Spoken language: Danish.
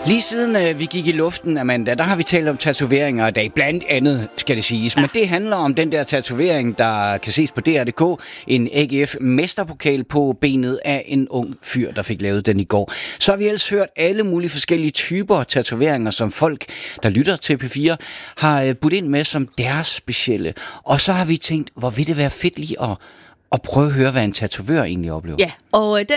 Lige siden vi gik i luften, Amanda, der har vi talt om tatoveringer i dag. Blandt andet, skal det siges. Ja. Men det handler om den der tatovering, der kan ses på DR.dk. En AGF-mesterpokal på benet af en ung fyr, der fik lavet den i går. Så har vi ellers hørt alle mulige forskellige typer tatoveringer, som folk, der lytter til P4, har budt ind med som deres specielle. Og så har vi tænkt, hvor vil det være fedt lige at prøve at høre, hvad en tatovør egentlig oplever. Ja, og den